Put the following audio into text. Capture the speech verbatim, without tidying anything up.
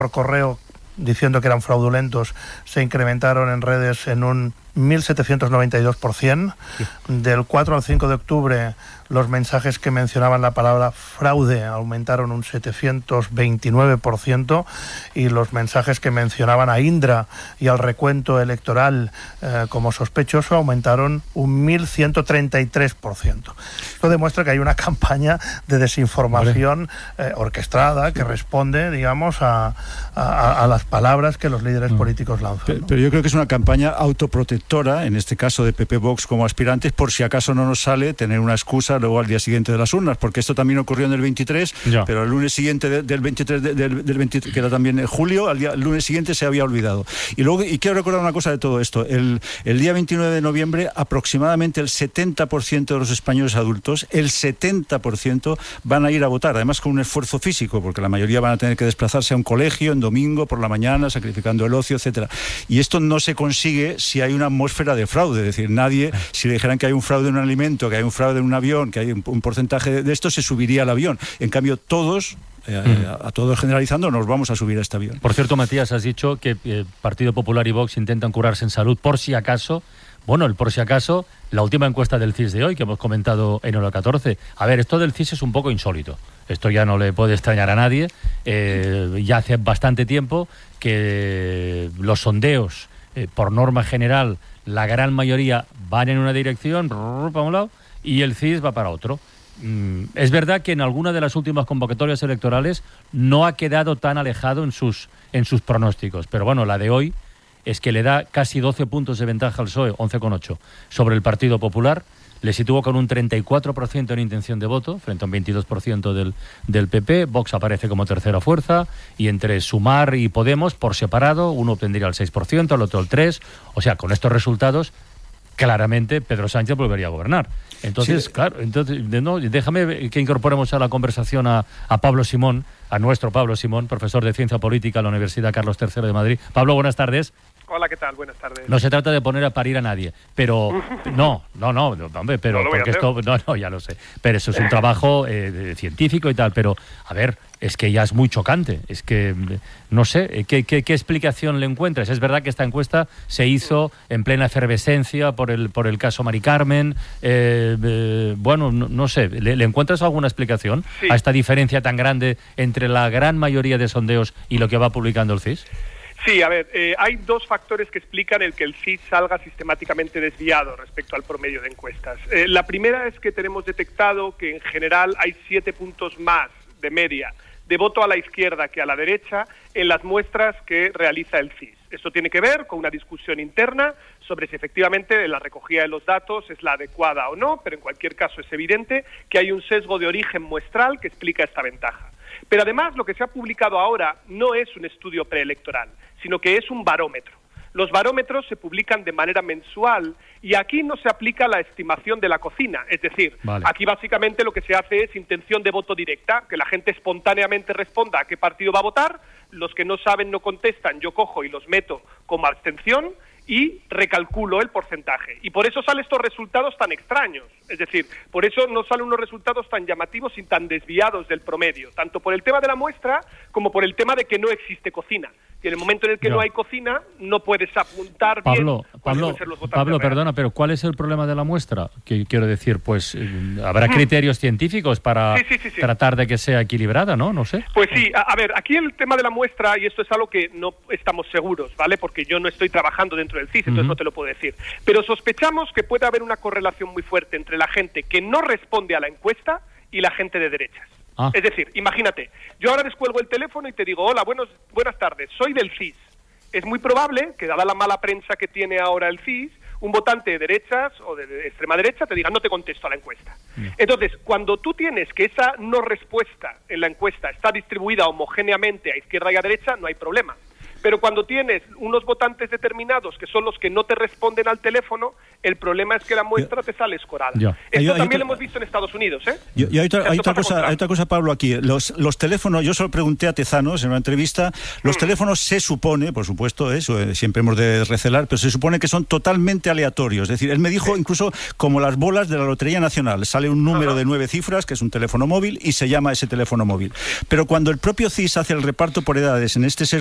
por correo diciendo que eran fraudulentos se incrementaron en redes en un mil setecientos noventa y dos por ciento. Sí. Del cuatro al cinco de octubre los mensajes que mencionaban la palabra fraude aumentaron un setecientos veintinueve por ciento y los mensajes que mencionaban a Indra y al recuento electoral eh, como sospechoso aumentaron un mil ciento treinta y tres por ciento. Esto demuestra que hay una campaña de desinformación eh, orquestada que responde, digamos, a, a, a las palabras que los líderes políticos lanzan, pero, ¿no? pero yo creo que es una campaña autoprotectora, en este caso de P P Vox como aspirantes, por si acaso no nos sale tener una excusa luego al día siguiente de las urnas, porque esto también ocurrió en el veintitrés, ya. Pero el lunes siguiente de, del veintitrés, de, del, del veintitrés, que era también en julio, al día, el lunes siguiente se había olvidado. Y luego, y quiero recordar una cosa de todo esto, el, el día veintinueve de noviembre aproximadamente el setenta por ciento de los españoles adultos, el setenta por ciento van a ir a votar, además con un esfuerzo físico, porque la mayoría van a tener que desplazarse a un colegio en domingo por la mañana, sacrificando el ocio, etcétera. Y esto no se consigue si hay una atmósfera de fraude, es decir, nadie, si le dijeran que hay un fraude en un alimento, que hay un fraude en un avión, que hay un, un porcentaje de esto, se subiría al avión. En cambio, todos, eh, mm. a, a todos generalizando, nos vamos a subir a este avión. Por cierto, Matías, has dicho que eh, Partido Popular y Vox intentan curarse en salud por si acaso. Bueno, el por si acaso, la última encuesta del C I S de hoy, que hemos comentado en hora catorce. A ver, esto del C I S es un poco insólito. Esto ya no le puede extrañar a nadie. Eh, ya hace bastante tiempo que los sondeos, eh, por norma general, la gran mayoría van en una dirección, para un lado, y el C I S va para otro. Mm, es verdad que en alguna de las últimas convocatorias electorales no ha quedado tan alejado en sus, en sus pronósticos, pero bueno, la de hoy es que le da casi doce puntos de ventaja al P S O E, once coma ocho, sobre el Partido Popular. Le situó con un treinta y cuatro por ciento en intención de voto, frente a un veintidós por ciento del, del P P. Vox aparece como tercera fuerza, y entre Sumar y Podemos, por separado, uno obtendría el seis por ciento, el otro el tres por ciento. O sea, con estos resultados, claramente Pedro Sánchez volvería a gobernar. Entonces, sí. claro, entonces no, déjame que incorporemos a la conversación a, a Pablo Simón, a nuestro Pablo Simón, profesor de Ciencia Política en la Universidad Carlos tercero de Madrid. Pablo, buenas tardes. Hola, ¿qué tal? Buenas tardes. No se trata de poner a parir a nadie, pero no, no, no, no hombre, pero no porque esto, no, no, ya lo sé, pero eso es un trabajo eh, científico y tal, pero a ver, es que ya es muy chocante, es que no sé, ¿qué, qué, qué explicación le encuentras? Es verdad que esta encuesta se hizo en plena efervescencia por el por el caso Mari Carmen, eh, eh, bueno, no, no sé, ¿le, ¿le encuentras alguna explicación sí. a esta diferencia tan grande entre la gran mayoría de sondeos y lo que va publicando el C I S? Sí, a ver, eh, hay dos factores que explican el que el C I S salga sistemáticamente desviado respecto al promedio de encuestas. Eh, la primera es que tenemos detectado que en general hay siete puntos más de media de voto a la izquierda que a la derecha en las muestras que realiza el C I S. Esto tiene que ver con una discusión interna sobre si efectivamente la recogida de los datos es la adecuada o no, pero en cualquier caso es evidente que hay un sesgo de origen muestral que explica esta ventaja. Pero además lo que se ha publicado ahora no es un estudio preelectoral, sino que es un barómetro. Los barómetros se publican de manera mensual y aquí no se aplica la estimación de la cocina. Es decir, vale. aquí básicamente lo que se hace es intención de voto directa, que la gente espontáneamente responda a qué partido va a votar, los que no saben no contestan, yo cojo y los meto como abstención y recalculo el porcentaje. Y por eso salen estos resultados tan extraños. Es decir, por eso no salen unos resultados tan llamativos y tan desviados del promedio, tanto por el tema de la muestra como por el tema de que no existe cocina. Y en el momento en el que no, no hay cocina, no puedes apuntar Pablo, bien Pablo, cuáles ser los votantes Pablo, reales. Perdona, pero ¿cuál es el problema de la muestra? Que quiero decir, pues eh, habrá mm. criterios científicos para sí, sí, sí, sí. tratar de que sea equilibrada, ¿no? No sé. Pues sí, a, a ver, aquí el tema de la muestra, y esto es algo que no estamos seguros, ¿vale? Porque yo no estoy trabajando dentro del C I S, entonces uh-huh. no te lo puedo decir. Pero sospechamos que puede haber una correlación muy fuerte entre la gente que no responde a la encuesta y la gente de derechas. Ah. Es decir, imagínate, yo ahora descuelgo el teléfono y te digo, hola, buenos, buenas tardes, soy del C I S. Es muy probable que, dada la mala prensa que tiene ahora el C I S, un votante de derechas o de, de extrema derecha te diga, no te contesto a la encuesta. Mm. Entonces, cuando tú tienes que esa no respuesta en la encuesta está distribuida homogéneamente a izquierda y a derecha, no hay problema. Pero cuando tienes unos votantes determinados que son los que no te responden al teléfono, el problema es que la muestra te sale escorada. Ya. Esto hay, hay también otra, lo hemos visto en Estados Unidos, ¿eh? Y, y hay, otra, hay, otra cosa, hay otra cosa, Pablo, aquí. Los, los teléfonos, yo solo pregunté a Tezanos en una entrevista, los mm. teléfonos se supone, por supuesto, eso siempre hemos de recelar, pero se supone que son totalmente aleatorios. Es decir, él me dijo incluso como las bolas de la Lotería Nacional. Sale un número Ajá. de nueve cifras, que es un teléfono móvil, y se llama ese teléfono móvil. Pero cuando el propio C I S hace el reparto por edades en este